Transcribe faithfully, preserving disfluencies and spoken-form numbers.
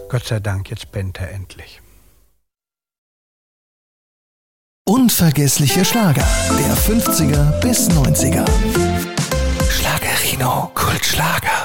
Gott sei Dank, jetzt pennt er endlich. Unvergessliche Schlager der fünfziger bis neunziger. Schlagerino, Kultschlager.